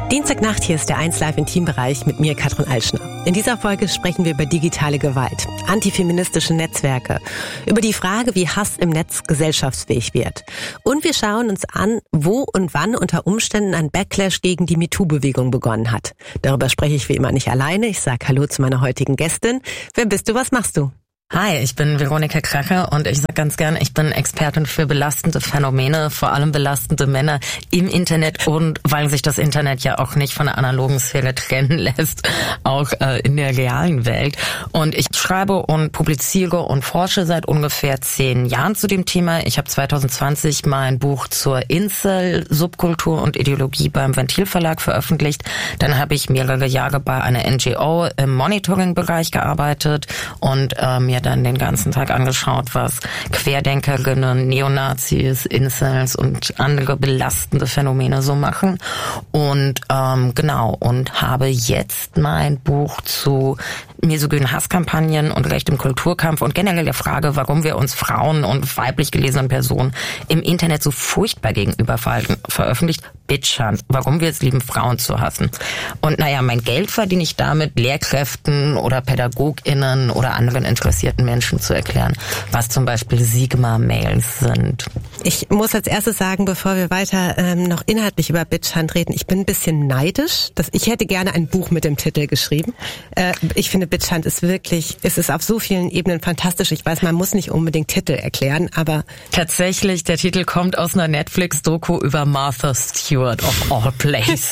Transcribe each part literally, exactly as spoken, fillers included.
Dienstagnacht, hier ist der eins Live Intimbereich mit mir, Katrin Altschner. In dieser Folge sprechen wir über digitale Gewalt, antifeministische Netzwerke, über die Frage, wie Hass im Netz gesellschaftsfähig wird. Und wir schauen uns an, wo und wann unter Umständen ein Backlash gegen die MeToo-Bewegung begonnen hat. Darüber spreche ich wie immer nicht alleine. Ich sage Hallo zu meiner heutigen Gästin. Wer bist du, was machst du? Hi, ich bin Veronika Kracher und ich sage ganz gerne, ich bin Expertin für belastende Phänomene, vor allem belastende Männer im Internet, und weil sich das Internet ja auch nicht von der analogen Sphäre trennen lässt, auch äh, in der realen Welt. Und ich schreibe und publiziere und forsche seit ungefähr zehn Jahren zu dem Thema. Ich habe zwanzig zwanzig mein Buch zur Incel-Subkultur und Ideologie beim Ventil Verlag veröffentlicht. Dann habe ich mehrere Jahre bei einer N G O im Monitoring-Bereich gearbeitet und äh, mir dann den ganzen Tag angeschaut, was Querdenkerinnen, Neonazis, Incels und andere belastende Phänomene so machen. Und ähm, genau, und habe jetzt mein Buch zu misogynen Hasskampagnen und Recht im Kulturkampf und generell der Frage, warum wir uns Frauen und weiblich gelesenen Personen im Internet so furchtbar gegenüber verhalten, veröffentlicht. Bitchhunt, warum wir es lieben, Frauen zu hassen. Und naja, mein Geld verdiene ich damit, Lehrkräften oder PädagogInnen oder anderen interessierten Menschen zu erklären, was zum Beispiel Sigma-Mails sind. Ich muss als erstes sagen, bevor wir weiter ähm, noch inhaltlich über Bitchhunt reden, ich bin ein bisschen neidisch. Dass ich hätte gerne ein Buch mit dem Titel geschrieben. Äh, ich finde, Bitchhunt ist wirklich, es ist auf so vielen Ebenen fantastisch. Ich weiß, man muss nicht unbedingt Titel erklären, aber... Tatsächlich, der Titel kommt aus einer Netflix-Doku über Martha Stewart of all places.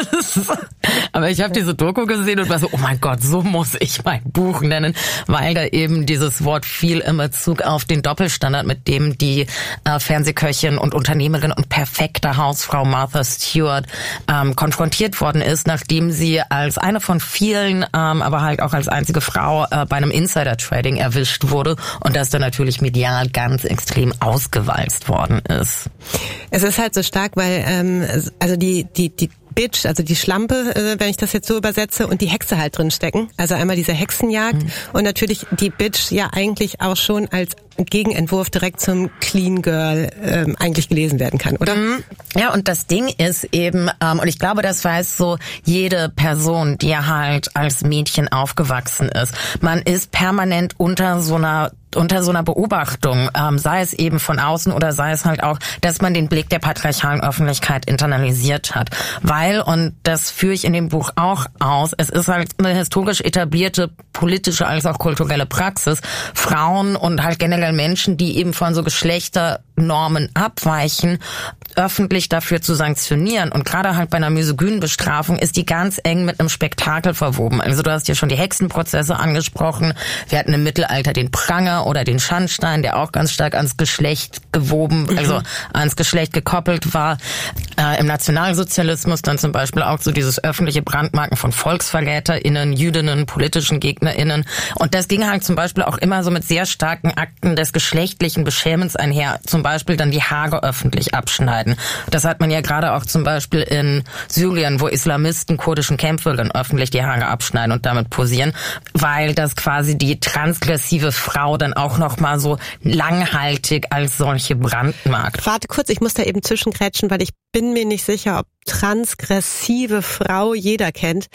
Aber ich habe diese Doku gesehen und war so, oh mein Gott, so muss ich mein Buch nennen, weil da eben dieses Wort fiel im Bezug auf den Doppelstandard, mit dem die äh, Fernsehköchin und Unternehmerin und perfekte Hausfrau Martha Stewart ähm, konfrontiert worden ist, nachdem sie als eine von vielen, ähm, aber halt auch als einzige Frau äh, bei einem Insider-Trading erwischt wurde und das dann natürlich medial ganz extrem ausgewalzt worden ist. Es ist halt so stark, weil ähm, also die die die Bitch, also die Schlampe, äh, wenn ich das jetzt so übersetze, und die Hexe halt drin stecken. Also einmal diese Hexenjagd mhm. und natürlich die Bitch ja eigentlich auch schon als Gegenentwurf direkt zum Clean Girl ähm, eigentlich gelesen werden kann, oder? Mhm. Ja, und das Ding ist eben, ähm, und ich glaube, das weiß so jede Person, die halt als Mädchen aufgewachsen ist. Man ist permanent unter so einer unter so einer Beobachtung, ähm, sei es eben von außen oder sei es halt auch, dass man den Blick der patriarchalen Öffentlichkeit internalisiert hat. Weil, und das führe ich in dem Buch auch aus, es ist halt eine historisch etablierte politische als auch kulturelle Praxis, Frauen und halt generell Menschen, die eben von so Geschlechternormen abweichen, öffentlich dafür zu sanktionieren. Und gerade halt bei einer misogynen Bestrafung ist die ganz eng mit einem Spektakel verwoben. Also du hast ja schon die Hexenprozesse angesprochen. Wir hatten im Mittelalter den Pranger oder den Schandstein, der auch ganz stark ans Geschlecht gewoben, also ans Geschlecht gekoppelt war. Äh, Im Nationalsozialismus dann zum Beispiel auch so dieses öffentliche Brandmarken von VolksverräterInnen, Jüdinnen, politischen GegnerInnen. Und das ging halt zum Beispiel auch immer so mit sehr starken Akten des geschlechtlichen Beschämens einher. Zum Beispiel dann die Haare öffentlich abschneiden. Das hat man ja gerade auch zum Beispiel in Syrien, wo Islamisten kurdischen Kämpferinnen öffentlich die Haare abschneiden und damit posieren, weil das quasi die transgressive Frau dann auch noch mal so langhaltig als solche brandmarkt. Warte kurz, ich muss da eben zwischengrätschen, weil ich bin mir nicht sicher, ob transgressive Frau jeder kennt.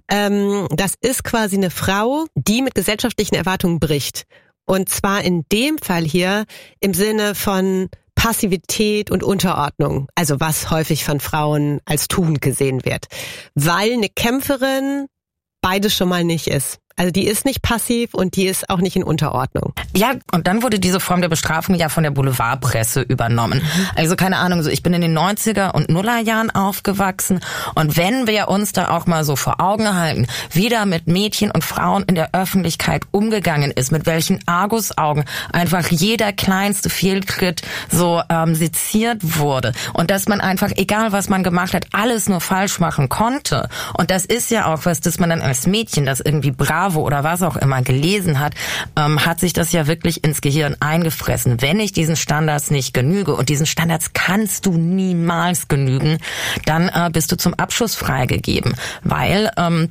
Ähm, das ist quasi eine Frau, die mit gesellschaftlichen Erwartungen bricht. Und zwar in dem Fall hier im Sinne von Passivität und Unterordnung, also was häufig von Frauen als tuend gesehen wird. Weil eine Kämpferin beides schon mal nicht ist. Also die ist nicht passiv und die ist auch nicht in Unterordnung. Ja, und dann wurde diese Form der Bestrafung ja von der Boulevardpresse übernommen. Also keine Ahnung, so ich bin in den neunziger und Nullerjahren aufgewachsen und wenn wir uns da auch mal so vor Augen halten, wie da mit Mädchen und Frauen in der Öffentlichkeit umgegangen ist, mit welchen Argusaugen einfach jeder kleinste Fehltritt so ähm, seziert wurde und dass man einfach, egal was man gemacht hat, alles nur falsch machen konnte. Und das ist ja auch was, dass man dann als Mädchen das irgendwie brav oder was auch immer gelesen hat, ähm, hat sich das ja wirklich ins Gehirn eingefressen. Wenn ich diesen Standards nicht genüge, und diesen Standards kannst du niemals genügen, dann äh, bist du zum Abschuss freigegeben. Weil ähm,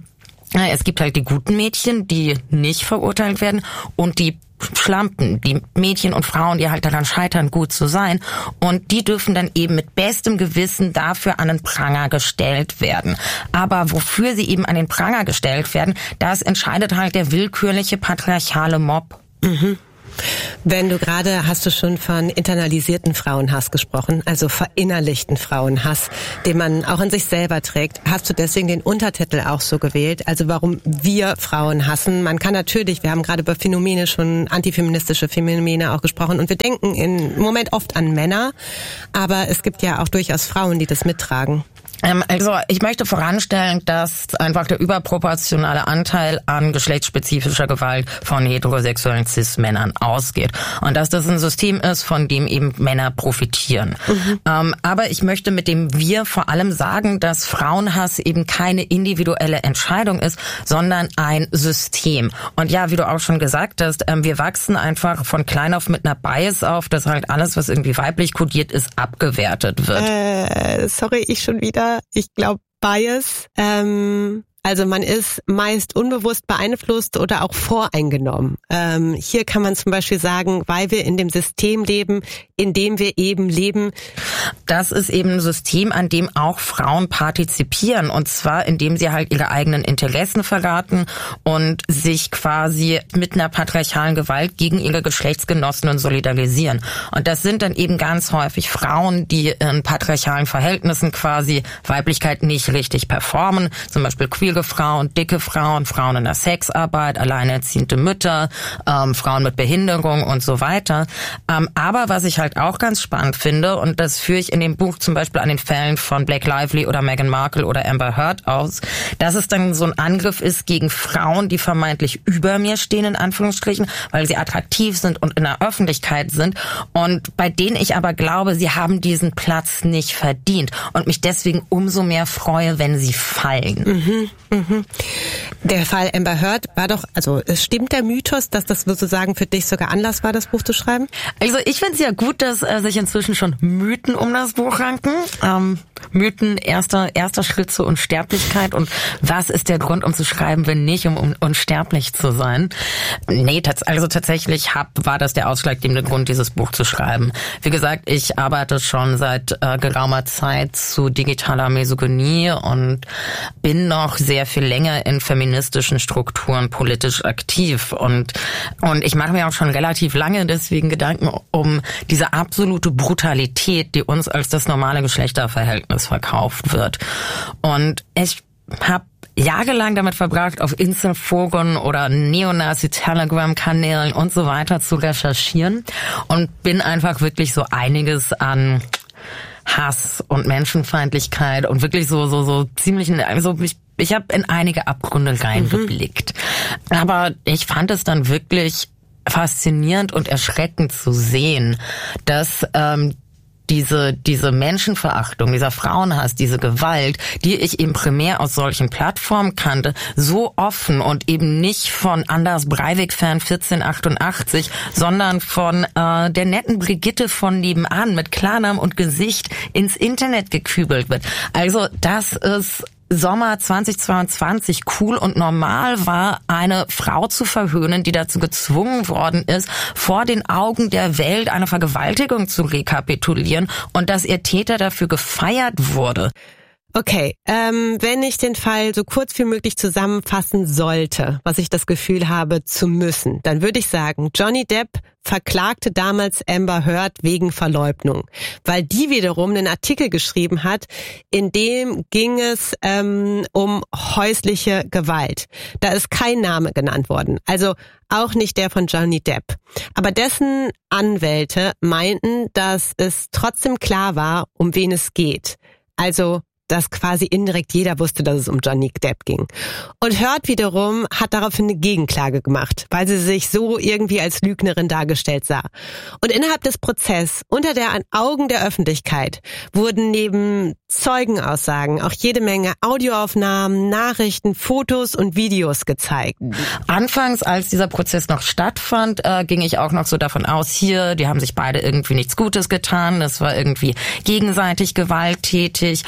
Es gibt halt die guten Mädchen, die nicht verurteilt werden, und die Schlampen, die Mädchen und Frauen, die halt daran scheitern, gut zu sein. Und die dürfen dann eben mit bestem Gewissen dafür an den Pranger gestellt werden. Aber wofür sie eben an den Pranger gestellt werden, das entscheidet halt der willkürliche patriarchale Mob. Mhm. Wenn du gerade, hast du schon von internalisierten Frauenhass gesprochen, also verinnerlichten Frauenhass, den man auch in sich selber trägt. Hast du deswegen den Untertitel auch so gewählt? Also warum wir Frauen hassen? Man kann natürlich, wir haben gerade über Phänomene schon, antifeministische Phänomene auch gesprochen, und wir denken im Moment oft an Männer, aber es gibt ja auch durchaus Frauen, die das mittragen. Also ich möchte voranstellen, dass einfach der überproportionale Anteil an geschlechtsspezifischer Gewalt von heterosexuellen Cis-Männern ausgeht. Und dass das ein System ist, von dem eben Männer profitieren. Mhm. Ähm, aber ich möchte mit dem Wir vor allem sagen, dass Frauenhass eben keine individuelle Entscheidung ist, sondern ein System. Und ja, wie du auch schon gesagt hast, ähm, wir wachsen einfach von klein auf mit einer Bias auf, dass halt alles, was irgendwie weiblich kodiert ist, abgewertet wird. Äh, sorry, ich schon wieder. Ich glaube, Bias, ähm, also man ist meist unbewusst beeinflusst oder auch voreingenommen. Ähm, hier kann man zum Beispiel sagen, weil wir in dem System leben, in dem wir eben leben. Das ist eben ein System, an dem auch Frauen partizipieren, und zwar indem sie halt ihre eigenen Interessen verraten und sich quasi mit einer patriarchalen Gewalt gegen ihre Geschlechtsgenossinnen solidarisieren. Und das sind dann eben ganz häufig Frauen, die in patriarchalen Verhältnissen quasi Weiblichkeit nicht richtig performen, zum Beispiel queere Frauen, dicke Frauen, Frauen in der Sexarbeit, alleinerziehende Mütter, ähm, Frauen mit Behinderung und so weiter. Ähm, aber was ich halt auch ganz spannend finde, und das führe ich in dem Buch zum Beispiel an den Fällen von Blake Lively oder Meghan Markle oder Amber Heard aus, dass es dann so ein Angriff ist gegen Frauen, die vermeintlich über mir stehen, in Anführungsstrichen, weil sie attraktiv sind und in der Öffentlichkeit sind, und bei denen ich aber glaube, sie haben diesen Platz nicht verdient und mich deswegen umso mehr freue, wenn sie fallen. Mhm. Mhm. Der Fall Amber Heard war doch, also es stimmt der Mythos, dass das sozusagen für dich sogar Anlass war, das Buch zu schreiben? Also ich finde es ja gut, dass äh, sich inzwischen schon Mythen um das Buch ranken. Ähm, Mythen, erster erster Schritt zur Unsterblichkeit, und was ist der Grund, um zu schreiben, wenn nicht, um, um unsterblich zu sein? Nee, tats- also tatsächlich hab, war das der ausschlaggebende Grund, dieses Buch zu schreiben. Wie gesagt, ich arbeite schon seit äh, geraumer Zeit zu digitaler Misogynie und bin noch sehr viel länger in feministischen Strukturen politisch aktiv, und und ich mache mir auch schon relativ lange deswegen Gedanken um diese absolute Brutalität, die uns als das normale Geschlechterverhältnis verkauft wird. Und ich habe jahrelang damit verbracht, auf Inselforen oder Neonazi-Telegram-Kanälen und so weiter zu recherchieren, und bin einfach wirklich so einiges an Hass und Menschenfeindlichkeit und wirklich so so so ziemlich, also ich ich habe in einige Abgründe reingeblickt. Mhm. Aber ich fand es dann wirklich faszinierend und erschreckend zu sehen, dass ähm, diese diese Menschenverachtung, dieser Frauenhass, diese Gewalt, die ich eben primär aus solchen Plattformen kannte, so offen und eben nicht von Anders Breivik-Fan vierzehnhundertachtundachtzig, sondern von äh, der netten Brigitte von nebenan mit Klarnamen und Gesicht ins Internet gekübelt wird. Also das ist Sommer zweitausendzweiundzwanzig cool und normal war, eine Frau zu verhöhnen, die dazu gezwungen worden ist, vor den Augen der Welt eine Vergewaltigung zu rekapitulieren, und dass ihr Täter dafür gefeiert wurde. Okay, ähm, wenn ich den Fall so kurz wie möglich zusammenfassen sollte, was ich das Gefühl habe zu müssen, dann würde ich sagen, Johnny Depp verklagte damals Amber Heard wegen Verleugnung, weil die wiederum einen Artikel geschrieben hat, in dem ging es ähm, um häusliche Gewalt. Da ist kein Name genannt worden, also auch nicht der von Johnny Depp. Aber dessen Anwälte meinten, dass es trotzdem klar war, um wen es geht. Also dass quasi indirekt jeder wusste, dass es um Johnny Depp ging. Und Heard wiederum hat daraufhin eine Gegenklage gemacht, weil sie sich so irgendwie als Lügnerin dargestellt sah. Und innerhalb des Prozesses, unter den Augen der Öffentlichkeit, wurden neben Zeugenaussagen auch jede Menge Audioaufnahmen, Nachrichten, Fotos und Videos gezeigt. Anfangs, als dieser Prozess noch stattfand, äh, ging ich auch noch so davon aus, hier, die haben sich beide irgendwie nichts Gutes getan, das war irgendwie gegenseitig gewalttätig, aber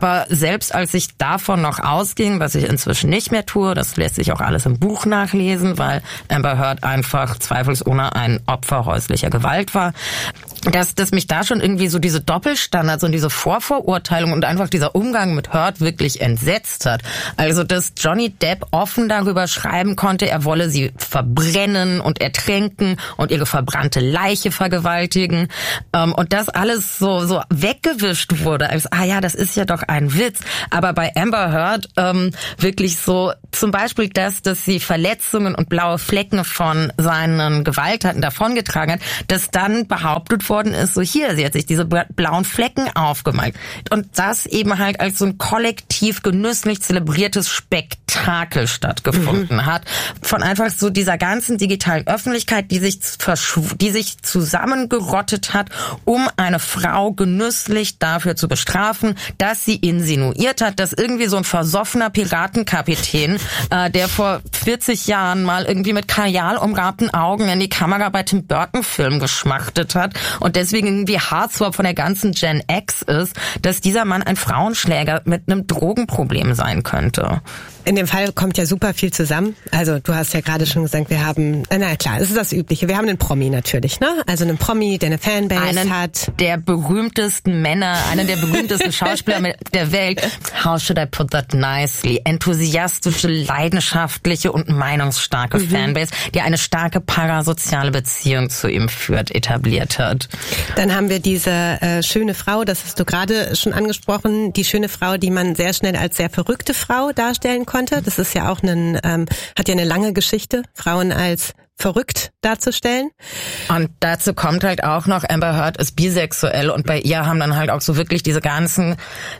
Aber selbst als ich davon noch ausging, was ich inzwischen nicht mehr tue, das lässt sich auch alles im Buch nachlesen, weil Amber Heard einfach zweifelsohne ein Opfer häuslicher Gewalt war, dass, dass mich da schon irgendwie so diese Doppelstandards und diese Vorverurteilung und einfach dieser Umgang mit Heard wirklich entsetzt hat. Also, dass Johnny Depp offen darüber schreiben konnte, er wolle sie verbrennen und ertränken und ihre verbrannte Leiche vergewaltigen. Ähm, und das alles so, so weggewischt wurde, als, ah ja, das ist ja doch ein Witz. Aber bei Amber Heard ähm, wirklich so, zum Beispiel das, dass sie Verletzungen und blaue Flecken von seinen Gewalttaten davongetragen hat, dass dann behauptet worden ist, so hier, sie hat sich diese blauen Flecken aufgemalt. Und das eben halt als so ein kollektiv genüsslich zelebriertes Spektakel stattgefunden mhm. hat. Von einfach so dieser ganzen digitalen Öffentlichkeit, die sich, die sich zusammengerottet hat, um eine Frau genüsslich dafür zu bestrafen, dass sie insinuiert hat, dass irgendwie so ein versoffener Piratenkapitän, äh, der vor vierzig Jahren mal irgendwie mit Kajal umrahmten Augen in die Kamera bei Tim Burton-Filmen geschmachtet hat und deswegen irgendwie Haarthorpe von der ganzen Gen X ist, dass dieser Mann ein Frauenschläger mit einem Drogenproblem sein könnte. In dem Fall kommt ja super viel zusammen. Also du hast ja gerade schon gesagt, wir haben, na klar, es ist das Übliche. Wir haben einen Promi natürlich, ne? Also einen Promi, der eine Fanbase einen hat. Der berühmtesten Männer, einen der berühmtesten Schauspieler der Welt. How should I put that nicely? Enthusiastische, leidenschaftliche und meinungsstarke mhm. Fanbase, die eine starke parasoziale Beziehung zu ihm führt, etabliert hat. Dann haben wir diese äh, schöne Frau, das hast du gerade schon angesprochen, die schöne Frau, die man sehr schnell als sehr verrückte Frau darstellen konnte. Das ist ja auch ein, ähm, hat ja eine lange Geschichte, Frauen als verrückt darzustellen. Und dazu kommt halt auch noch, Amber Heard ist bisexuell und bei ihr haben dann halt auch so wirklich diese ganzen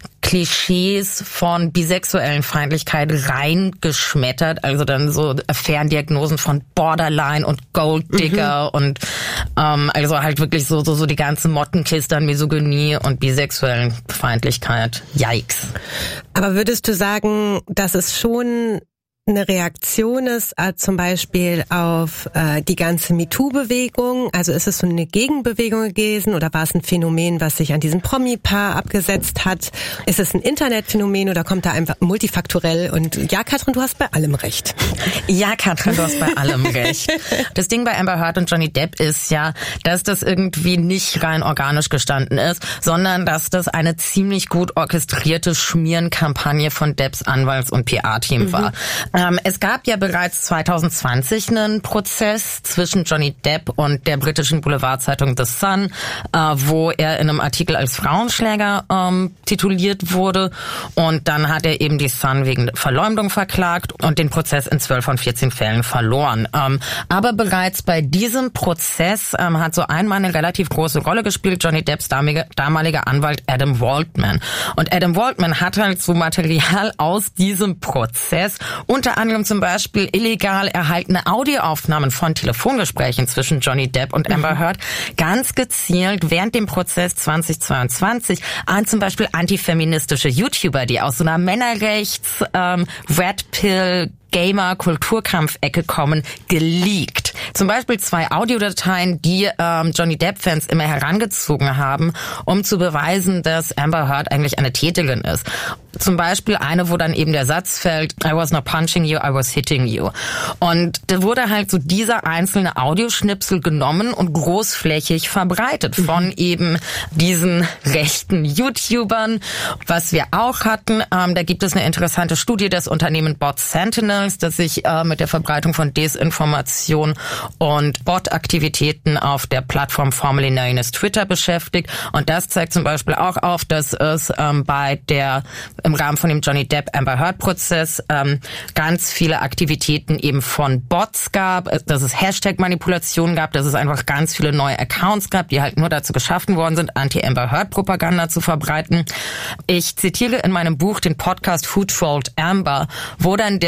Klischees von bisexuellen Feindlichkeit reingeschmettert, also dann so Ferndiagnosen von Borderline und Golddigger mhm. und ähm, also halt wirklich so so so die ganze Mottenkiste an Misogynie und bisexuellen Feindlichkeit. Yikes. Aber würdest du sagen, dass es schon eine Reaktion ist, äh, zum Beispiel auf äh, die ganze MeToo-Bewegung? Also ist es so eine Gegenbewegung gewesen oder war es ein Phänomen, was sich an diesem Promi-Paar abgesetzt hat? Ist es ein Internetphänomen oder kommt da einfach multifaktorell? Und ja, Katrin, du hast bei allem recht. Ja, Katrin, du hast bei allem recht. Das Ding bei Amber Heard und Johnny Depp ist ja, dass das irgendwie nicht rein organisch gestanden ist, sondern dass das eine ziemlich gut orchestrierte Schmierenkampagne von Depps Anwalts- und P R-Team mhm. war. Ähm, es gab ja bereits zwanzig zwanzig einen Prozess zwischen Johnny Depp und der britischen Boulevardzeitung The Sun, äh, wo er in einem Artikel als Frauenschläger ähm, tituliert wurde. Und dann hat er eben die Sun wegen Verleumdung verklagt und den Prozess in zwölf von vierzehn Fällen verloren. Ähm, aber bereits bei diesem Prozess ähm, hat so ein Mann eine relativ große Rolle gespielt, Johnny Depps damalige, damaliger Anwalt Adam Waldman. Und Adam Waldman hat halt so Material aus diesem Prozess, unter anderem zum Beispiel illegal erhaltene Audioaufnahmen von Telefongesprächen zwischen Johnny Depp und Amber Heard ganz gezielt während dem Prozess zweitausendzweiundzwanzig an zum Beispiel antifeministische YouTuber, die aus so einer Männerrechts-, ähm, Red Pill, Gamer-Kulturkampfecke kommen, geleakt. Zum Beispiel zwei Audiodateien, die ähm, Johnny Depp-Fans immer herangezogen haben, um zu beweisen, dass Amber Heard eigentlich eine Täterin ist. Zum Beispiel eine, wo dann eben der Satz fällt, I was not punching you, I was hitting you. Und da wurde halt so dieser einzelne Audioschnipsel genommen und großflächig verbreitet von mhm. eben diesen rechten YouTubern. Was wir auch hatten, ähm, da gibt es eine interessante Studie des Unternehmens Bot Sentinels, das sich äh, mit der Verbreitung von Desinformation und Bot-Aktivitäten auf der Plattform formerly known as Twitter beschäftigt. Und das zeigt zum Beispiel auch auf, dass es ähm, bei der im Rahmen von dem Johnny Depp-Amber Heard-Prozess ähm, ganz viele Aktivitäten eben von Bots gab, dass es Hashtag-Manipulationen gab, dass es einfach ganz viele neue Accounts gab, die halt nur dazu geschaffen worden sind, Anti-Amber Heard-Propaganda zu verbreiten. Ich zitiere in meinem Buch den Podcast Who Trolled Amber, wo dann der Investigator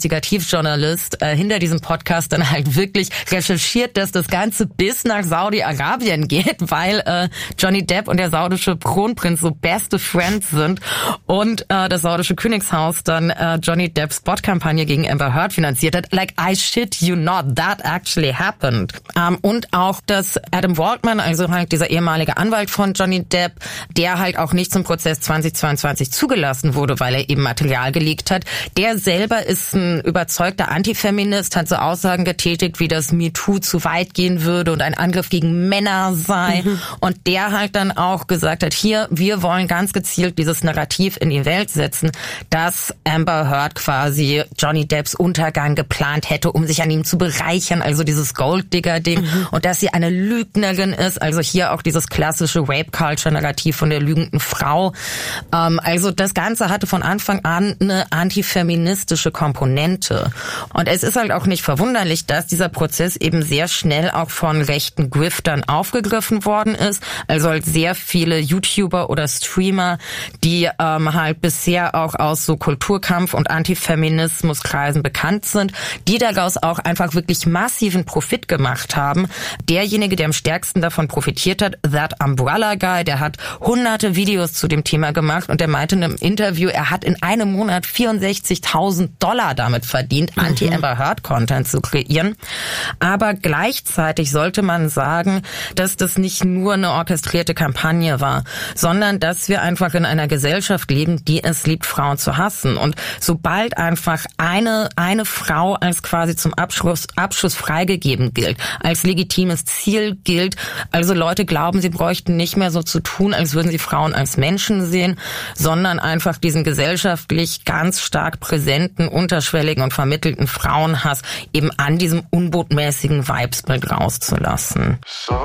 Investigativjournalist äh, hinter diesem Podcast dann halt wirklich recherchiert, dass das Ganze bis nach Saudi-Arabien geht, weil äh, Johnny Depp und der saudische Kronprinz so beste Friends sind und äh, das saudische Königshaus dann äh, Johnny Depps Spot-Kampagne gegen Amber Heard finanziert hat. Like, I shit you not, that actually happened. Ähm, und auch, dass Adam Waldman, also halt dieser ehemalige Anwalt von Johnny Depp, der halt auch nicht zum Prozess zweitausendzweiundzwanzig zugelassen wurde, weil er eben Material geleakt hat, der selber ist ein überzeugter Antifeminist, hat so Aussagen getätigt, wie das MeToo zu weit gehen würde und ein Angriff gegen Männer sei. Mhm. Und der halt dann auch gesagt hat, hier, wir wollen ganz gezielt dieses Narrativ in die Welt setzen, dass Amber Heard quasi Johnny Depps Untergang geplant hätte, um sich an ihm zu bereichern, also dieses Golddigger-Ding. Mhm. Und dass sie eine Lügnerin ist, also hier auch dieses klassische Rape-Culture-Narrativ von der lügenden Frau. Ähm, also das Ganze hatte von Anfang an eine antifeministische Komponente. Und es ist halt auch nicht verwunderlich, dass dieser Prozess eben sehr schnell auch von rechten Griftern aufgegriffen worden ist. Also halt sehr viele YouTuber oder Streamer, die ähm, halt bisher auch aus so Kulturkampf- und Antifeminismuskreisen bekannt sind, die daraus auch einfach wirklich massiven Profit gemacht haben. Derjenige, der am stärksten davon profitiert hat, That Umbrella Guy, der hat hunderte Videos zu dem Thema gemacht und der meinte in einem Interview, er hat in einem Monat vierundsechzigtausend Dollar damit verdient, mhm. Anti-Amber Heard-Content zu kreieren. Aber gleichzeitig sollte man sagen, dass das nicht nur eine orchestrierte Kampagne war, sondern dass wir einfach in einer Gesellschaft leben, die es liebt, Frauen zu hassen. Und sobald einfach eine eine Frau als quasi zum Abschluss, Abschuss freigegeben gilt, als legitimes Ziel gilt, also Leute glauben, sie bräuchten nicht mehr so zu tun, als würden sie Frauen als Menschen sehen, sondern einfach diesen gesellschaftlich ganz stark präsenten, unterschwelligen und vermittelten Frauenhass eben an diesem unbotmäßigen Weibsbild rauszulassen.